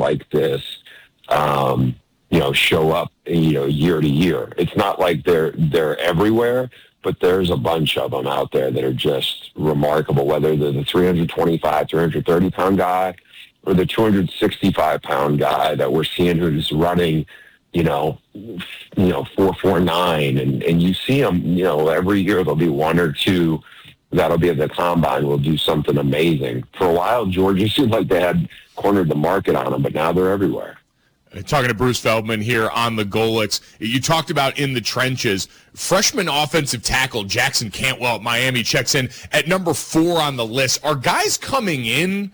like this, show up, year to year. It's not like they're everywhere, but there's a bunch of them out there that are just remarkable, whether they're the 325, 330-pound guy or the 265-pound guy that we're seeing who's running, 449. And you see them, every year there'll be one or two that'll be at the combine will do something amazing. For a while, Georgia seemed like they had cornered the market on them, but now they're everywhere. Talking to Bruce Feldman here on the Golics. You talked about in the trenches. Freshman offensive tackle Jackson Cantwell at Miami checks in at number 4 on the list. Are guys coming in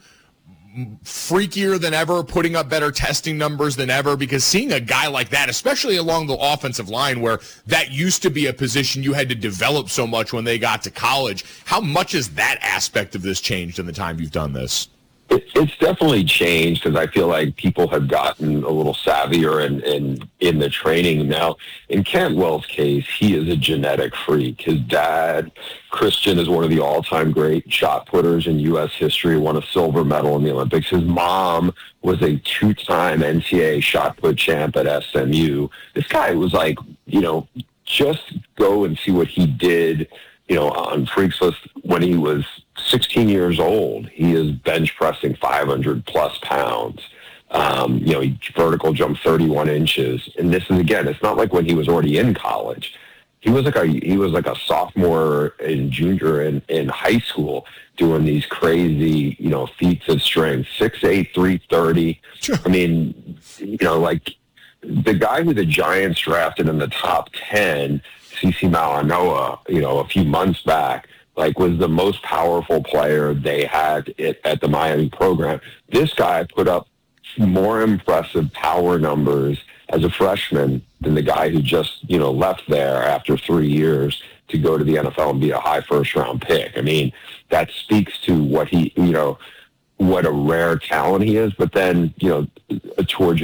freakier than ever, putting up better testing numbers than ever? Because seeing a guy like that, especially along the offensive line where that used to be a position you had to develop so much when they got to college, how much has that aspect of this changed in the time you've done this? It's definitely changed because I feel like people have gotten a little savvier in the training. Now, in Cantwell's case, he is a genetic freak. His dad, Christian, is one of the all-time great shot putters in U.S. history, won a silver medal in the Olympics. His mom was a 2-time NCAA shot put champ at SMU. This guy was like, just go and see what he did, on Freaks List when he was 16 years old. He is bench pressing 500 plus pounds. He vertical jumped 31 inches. And this is, again, it's not like when he was already in college. He was like a sophomore and junior in high school doing these crazy, feats of strength, 6'8", 330. Sure. I mean, like the guy who the Giants drafted in the top 10, CeCe Malanoa, a few months back, was the most powerful player they had at the Miami program. This guy put up more impressive power numbers as a freshman than the guy who just, left there after 3 years to go to the NFL and be a high first-round pick. I mean, that speaks to what he, what a rare talent he is. But then, towards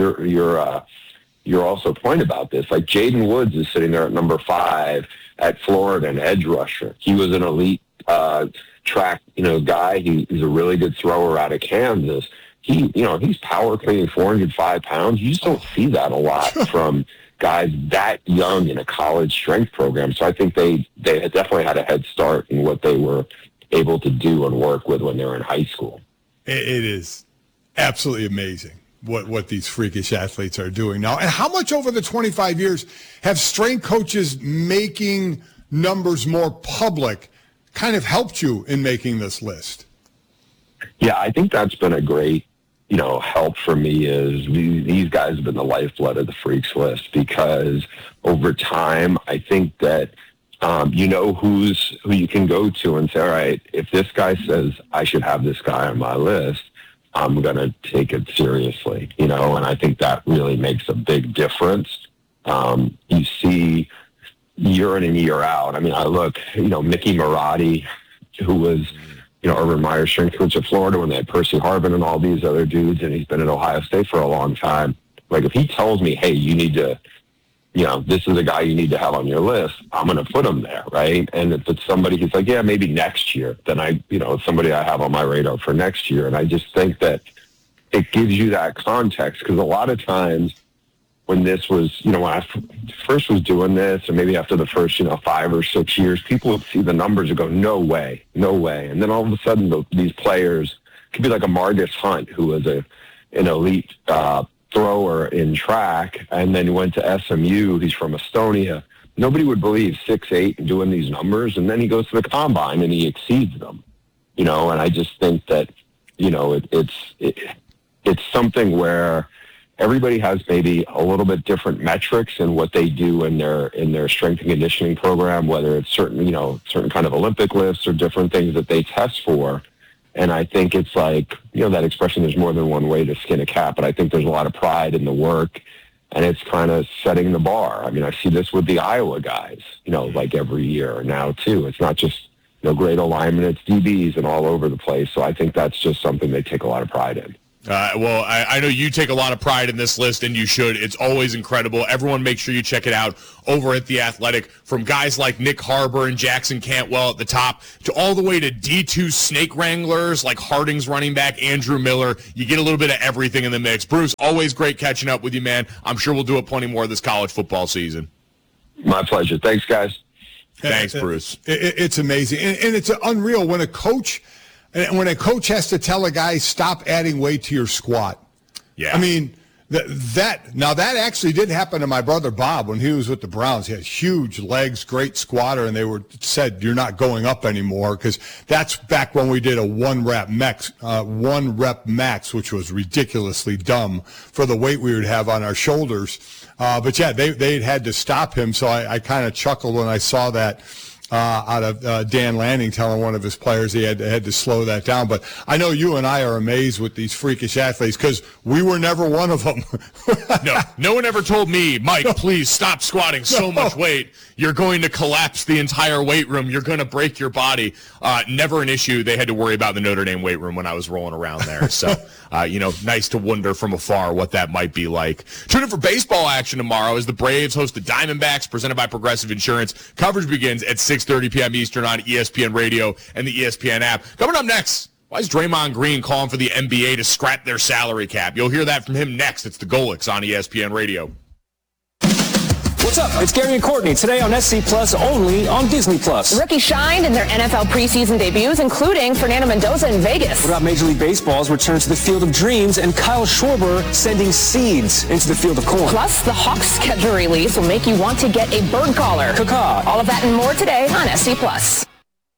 your also point about this, like Jaden Woods is sitting there at number 5 at Florida, an edge rusher. He was an elite track, guy. He's a really good thrower out of Kansas. He's power cleaning 405 pounds. You just don't see that a lot from guys that young in a college strength program. So I think they definitely had a head start in what they were able to do and work with when they were in high school. It is absolutely amazing what these freakish athletes are doing now. And how much over the 25 years have strength coaches making numbers more public kind of helped you in making this list? Yeah, I think that's been a great, help for me is these guys have been the lifeblood of the Freaks List because over time, I think that, who you can go to and say, all right, if this guy says I should have this guy on my list, I'm going to take it seriously, and I think that really makes a big difference. You see year in and year out. I mean, I look, Mickey Marotti, who was, Urban Meyer's strength coach at Florida when they had Percy Harvin and all these other dudes, and he's been at Ohio State for a long time. Like, if he tells me, hey, you need to, this is a guy you need to have on your list, I'm going to put him there, right? And if it's somebody who's like, yeah, maybe next year, then it's somebody I have on my radar for next year. And I just think that it gives you that context because a lot of times when this was, when I first was doing this, or maybe after the first, 5 or 6 years, people would see the numbers and go, no way. And then all of a sudden, these players could be like a Margus Hunt, who was an elite thrower in track, and then he went to SMU. He's from Estonia. Nobody would believe 6'8" and doing these numbers, and then he goes to the combine and he exceeds them. And I just think that, it's something where everybody has maybe a little bit different metrics in what they do in their strength and conditioning program, whether it's certain kind of Olympic lifts or different things that they test for. And I think it's like, that expression, there's more than one way to skin a cat, but I think there's a lot of pride in the work and it's kind of setting the bar. I mean, I see this with the Iowa guys, like every year now too. It's not just, great alignment, it's DBs and all over the place. So I think that's just something they take a lot of pride in. Well, I know you take a lot of pride in this list, and you should. It's always incredible. Everyone make sure you check it out over at The Athletic, from guys like Nick Harbor and Jackson Cantwell at the top to all the way to D2 snake wranglers like Harding's running back Andrew Miller. You get a little bit of everything in the mix. Bruce, always great catching up with you, man. I'm sure we'll do it plenty more this college football season. My pleasure. Thanks, guys. Thanks, Bruce. It's amazing. And it's unreal when a coach has to tell a guy, stop adding weight to your squat. Yeah. I mean, that actually did happen to my brother Bob when he was with the Browns. He had huge legs, great squatter, and they said, you're not going up anymore, because that's back when we did a one rep max, which was ridiculously dumb for the weight we would have on our shoulders. But yeah, they had to stop him. So I kind of chuckled when I saw that. Out of Dan Lanning telling one of his players he had to slow that down. But I know you and I are amazed with these freakish athletes because we were never one of them. No one ever told me, Mike, please stop squatting so much weight. You're going to collapse the entire weight room. You're going to break your body. Never an issue they had to worry about in the Notre Dame weight room when I was rolling around there. So, nice to wonder from afar what that might be like. Tune in for baseball action tomorrow as the Braves host the Diamondbacks, presented by Progressive Insurance. Coverage begins at 6:30 p.m. Eastern on ESPN Radio and the ESPN app. Coming up next, why is Draymond Green calling for the NBA to scrap their salary cap? You'll hear that from him next. It's the Golics on ESPN Radio. What's up? It's Gary and Courtney. Today on SC Plus, only on Disney Plus. Rookies shined in their NFL preseason debuts, including Fernando Mendoza in Vegas. What about Major League Baseball's return to the Field of Dreams and Kyle Schwarber sending seeds into the Field of Corn? Plus, the Hawks schedule release will make you want to get a bird collar. Caw-caw. All of that and more today on SC Plus.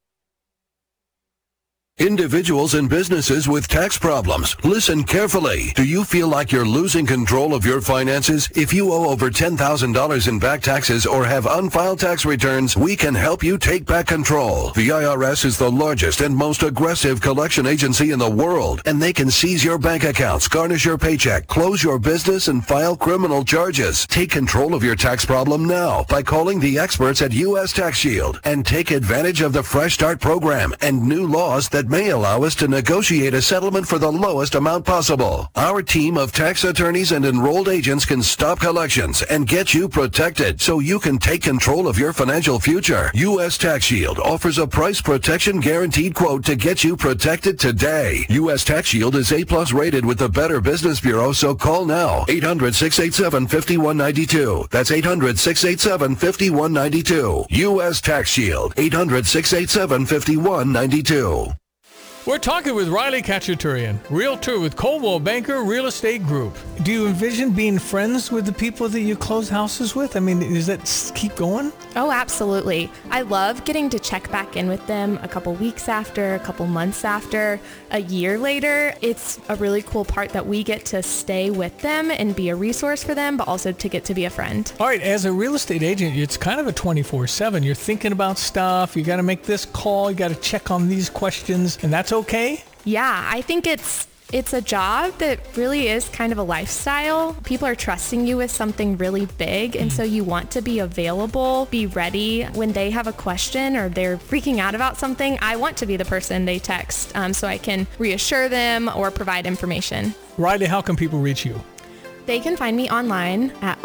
Individuals and businesses with tax problems, listen carefully. Do you feel like you're losing control of your finances? If you owe over $10,000 in back taxes or have unfiled tax returns, we can help you take back control. The IRS is the largest and most aggressive collection agency in the world, and they can seize your bank accounts, garnish your paycheck, close your business, and file criminal charges. Take control of your tax problem now by calling the experts at U.S. Tax Shield and take advantage of the Fresh Start program and new laws that may allow us to negotiate a settlement for the lowest amount possible. Our team of tax attorneys and enrolled agents can stop collections and get you protected so you can take control of your financial future. U.S. Tax Shield offers a price protection guaranteed quote to get you protected today. U.S. Tax Shield is A+ rated with the Better Business Bureau, so call now. 800-687-5192. That's 800-687-5192. U.S. Tax Shield. 800-687-5192. We're talking with Riley Khachaturian, realtor with Coldwell Banker Real Estate Group. Do you envision being friends with the people that you close houses with? I mean, does that keep going? Oh, absolutely. I love getting to check back in with them a couple weeks after, a couple months after, a year later. It's a really cool part that we get to stay with them and be a resource for them, but also to get to be a friend. All right, as a real estate agent, it's kind of a 24/7. You're thinking about stuff. You got to make this call. You got to check on these questions, and that's okay? Yeah, I think it's a job that really is kind of a lifestyle. People are trusting you with something really big, and so you want to be available, be ready when they have a question or they're freaking out about something. I want to be the person they text so I can reassure them or provide information. Riley, how can people reach you? They can find me online at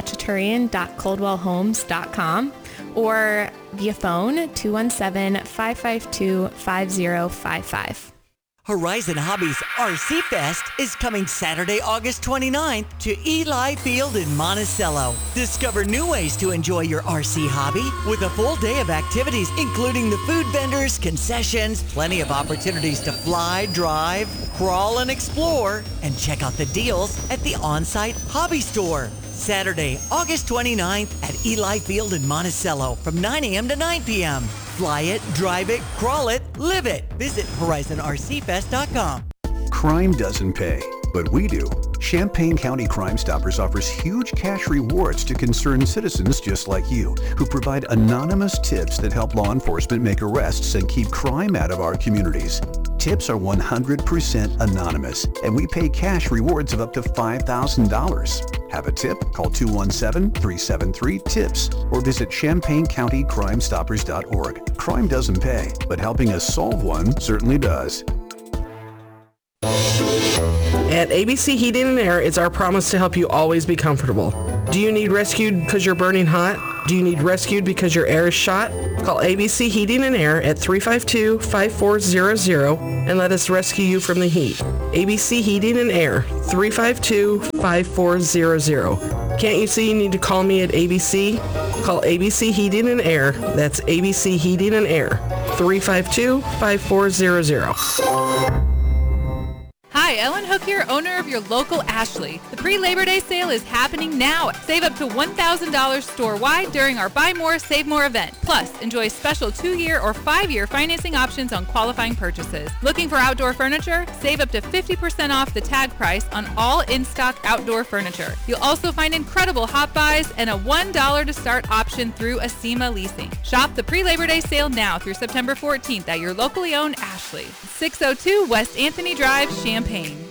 rkhachaturian.coldwellhomes.com or via phone 217-552-5055. Horizon Hobbies RC Fest is coming Saturday, August 29th to Eli Field in Monticello. Discover new ways to enjoy your RC hobby with a full day of activities, including the food vendors, concessions, plenty of opportunities to fly, drive, crawl, and explore, and check out the deals at the on-site hobby store. Saturday, August 29th at Eli Field in Monticello from 9 a.m. to 9 p.m. Fly it, drive it, crawl it, live it. Visit HorizonRCFest.com. Crime doesn't pay, but we do. Champaign County Crime Stoppers offers huge cash rewards to concerned citizens just like you, who provide anonymous tips that help law enforcement make arrests and keep crime out of our communities. Tips are 100% anonymous, and we pay cash rewards of up to $5,000. Have a tip? Call 217-373-TIPS or visit ChampaignCountyCrimeStoppers.org. Crime doesn't pay, but helping us solve one certainly does. At ABC Heating and Air, it's our promise to help you always be comfortable. Do you need rescued because you're burning hot? Do you need rescued because your air is shot? Call ABC Heating and Air at 352-5400 and let us rescue you from the heat. ABC Heating and Air, 352-5400. Can't you see you need to call me at ABC? Call ABC Heating and Air. That's ABC Heating and Air, 352-5400. Hi, Ellen Hook here, owner of your local Ashley. The pre-Labor Day sale is happening now. Save up to $1,000 store-wide during our Buy More, Save More event. Plus, enjoy special 2-year or 5-year financing options on qualifying purchases. Looking for outdoor furniture? Save up to 50% off the tag price on all in-stock outdoor furniture. You'll also find incredible hot buys and a $1 to start option through Acima Leasing. Shop the pre-Labor Day sale now through September 14th at your locally owned Ashley. 602 West Anthony Drive, Champaign.